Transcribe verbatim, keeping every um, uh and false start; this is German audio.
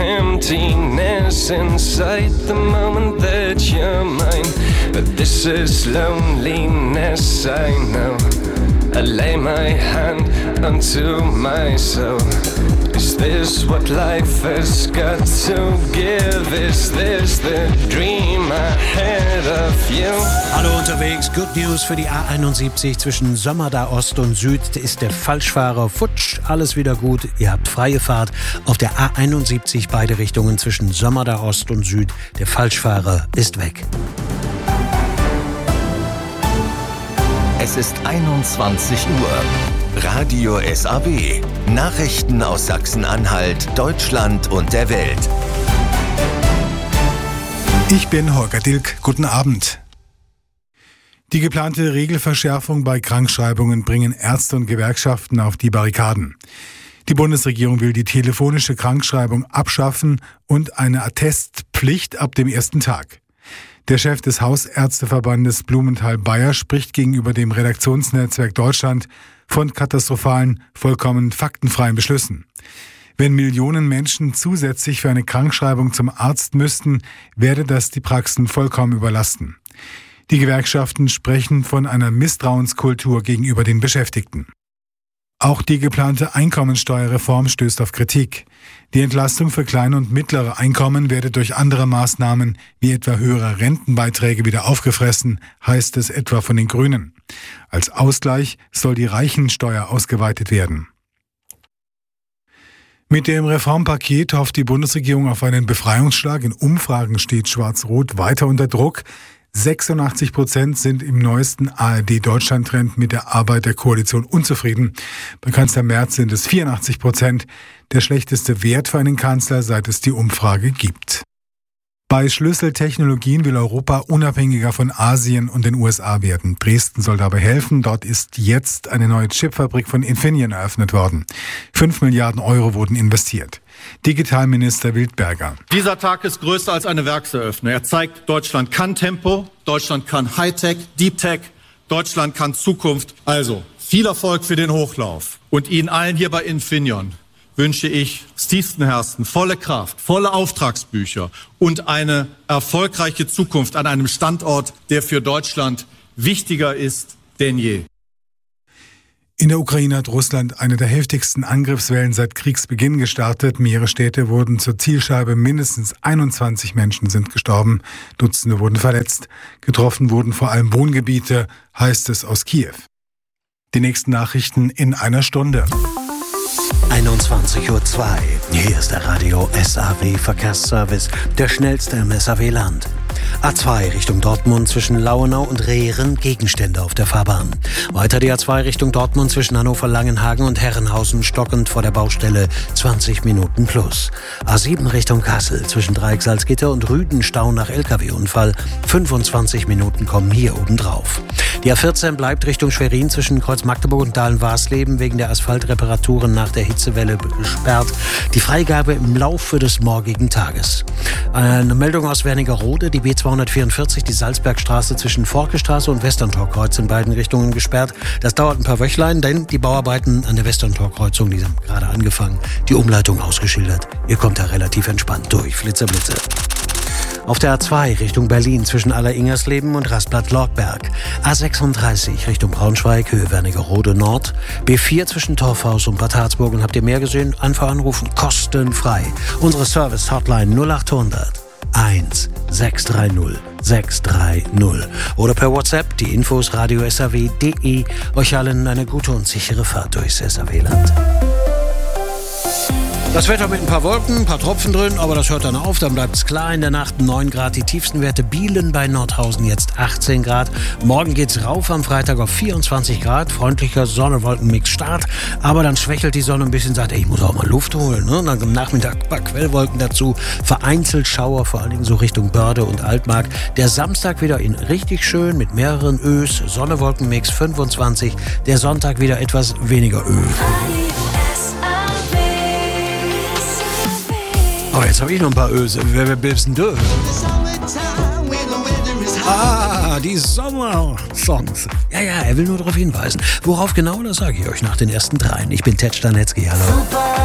emptiness inside the moment that you're mine. But this is loneliness, I know. I lay my hand unto my soul. Is this what life has got to give? Is this the dream I had of you? Hallo unterwegs, Good News für die A einundsiebzig zwischen Sömmerda Ost und Süd. Ist der Falschfahrer futsch, alles wieder gut. Ihr habt freie Fahrt auf der A einundsiebzig, beide Richtungen zwischen Sömmerda Ost und Süd. Der Falschfahrer ist weg. Es ist einundzwanzig Uhr. Radio S A W. Nachrichten aus Sachsen-Anhalt, Deutschland und der Welt. Ich bin Holger Dilk. Guten Abend. Die geplante Regelverschärfung bei Krankschreibungen bringen Ärzte und Gewerkschaften auf die Barrikaden. Die Bundesregierung will die telefonische Krankschreibung abschaffen und eine Attestpflicht ab dem ersten Tag. Der Chef des Hausärzteverbandes Blumenthal-Bayer spricht gegenüber dem Redaktionsnetzwerk Deutschland von katastrophalen, vollkommen faktenfreien Beschlüssen. Wenn Millionen Menschen zusätzlich für eine Krankschreibung zum Arzt müssten, werde das die Praxen vollkommen überlasten. Die Gewerkschaften sprechen von einer Misstrauenskultur gegenüber den Beschäftigten. Auch die geplante Einkommensteuerreform stößt auf Kritik. Die Entlastung für kleine und mittlere Einkommen werde durch andere Maßnahmen wie etwa höhere Rentenbeiträge wieder aufgefressen, heißt es etwa von den Grünen. Als Ausgleich soll die Reichensteuer ausgeweitet werden. Mit dem Reformpaket hofft die Bundesregierung auf einen Befreiungsschlag. In Umfragen steht Schwarz-Rot weiter unter Druck. sechsundachtzig Prozent sind im neuesten A R D-Deutschland-Trend mit der Arbeit der Koalition unzufrieden. Bei Kanzler Merz sind es vierundachtzig Prozent, der schlechteste Wert für einen Kanzler, seit es die Umfrage gibt. Bei Schlüsseltechnologien will Europa unabhängiger von Asien und den U S A werden. Dresden soll dabei helfen. Dort ist jetzt eine neue Chipfabrik von Infineon eröffnet worden. Fünf Milliarden Euro wurden investiert. Digitalminister Wildberger. Dieser Tag ist größer als eine Werkseröffnung. Er zeigt, Deutschland kann Tempo, Deutschland kann Hightech, Deep Tech, Deutschland kann Zukunft. Also viel Erfolg für den Hochlauf. Und Ihnen allen hier bei Infineon wünsche ich aus tiefstem Herzen volle Kraft, volle Auftragsbücher und eine erfolgreiche Zukunft an einem Standort, der für Deutschland wichtiger ist denn je. In der Ukraine hat Russland eine der heftigsten Angriffswellen seit Kriegsbeginn gestartet. Mehrere Städte wurden zur Zielscheibe. Mindestens einundzwanzig Menschen sind gestorben. Dutzende wurden verletzt. Getroffen wurden vor allem Wohngebiete, heißt es aus Kiew. Die nächsten Nachrichten in einer Stunde. einundzwanzig Uhr zwei. Hier ist der Radio S A W Verkehrsservice, der schnellste im S A W-Land. A zwei Richtung Dortmund zwischen Lauenau und Rehren, Gegenstände auf der Fahrbahn. Weiter die A zwei Richtung Dortmund zwischen Hannover-Langenhagen und Herrenhausen, stockend vor der Baustelle, zwanzig Minuten plus. A sieben Richtung Kassel zwischen Dreieck Salzgitter und Rüden, Stau nach L K W-Unfall, fünfundzwanzig Minuten kommen hier oben drauf. Die A vierzehn bleibt Richtung Schwerin zwischen Kreuz Magdeburg und Dahlen-Warsleben wegen der Asphaltreparaturen nach der Hitzewelle gesperrt. Die Freigabe im Laufe des morgigen Tages. Eine Meldung aus Wernigerode, die B zweihundertvierundvierzig, die Salzbergstraße zwischen Forkestraße und Westerntorkreuz in beiden Richtungen gesperrt. Das dauert ein paar Wöchlein, denn die Bauarbeiten an der Westerntorkreuzung, die haben gerade angefangen, die Umleitung ausgeschildert. Ihr kommt da relativ entspannt durch. Flitze, Blitze. Auf der A zwei Richtung Berlin zwischen Alleringersleben und Rastplatz-Lortberg. A sechsunddreißig Richtung Braunschweig, Höhe Wernigerode Nord. B vier zwischen Torfhaus und Bad Harzburg. Und habt ihr mehr gesehen? Einfach anrufen, kostenfrei. Unsere Service-Hotline null achthundert eins sechs drei null sechs drei null. Oder per WhatsApp die Infos radio s a w punkt d e. Euch allen eine gute und sichere Fahrt durchs S A W-Land. Das Wetter mit ein paar Wolken, ein paar Tropfen drin, aber das hört dann auf, dann bleibt es klar. In der Nacht neun Grad, die tiefsten Werte Bielen bei Nordhausen jetzt achtzehn Grad. Morgen geht's rauf am Freitag auf vierundzwanzig Grad, freundlicher Sonne-Wolken-Mix Start, aber dann schwächelt die Sonne ein bisschen, sagt, ey, ich muss auch mal Luft holen. Ne? Dann am Nachmittag ein paar Quellwolken dazu, vereinzelt Schauer, vor allen Dingen so Richtung Börde und Altmark. Der Samstag wieder in richtig schön mit mehreren Ös, Sonne-Wolken-Mix fünfundzwanzig, der Sonntag wieder etwas weniger Ö. Oh, jetzt habe ich noch ein paar Öse. Wer, wer bist denn du? Ah, die Sommer-Songs. Ja, ja, er will nur darauf hinweisen. Worauf genau, das sage ich euch nach den ersten dreien. Ich bin Ted Stanetzky, hallo.